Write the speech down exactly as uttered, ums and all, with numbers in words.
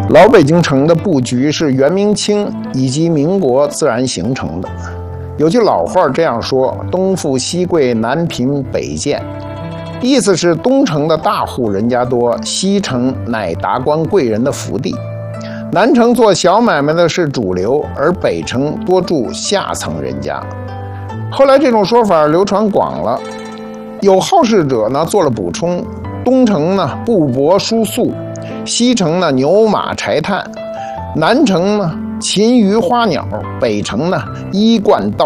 老北京城的布局是元明清以及民国自然形成的。有句老话这样说：“东富西贵，南贫北贱。”意思是东城的大户人家多，西城乃达官贵人的福地。南城做小买卖的是主流，而北城多住下层人家。后来这种说法流传广了，有好事者呢做了补充：东城呢布帛输粟，西城呢牛马柴炭，南城呢禽鱼花鸟，北城呢衣冠道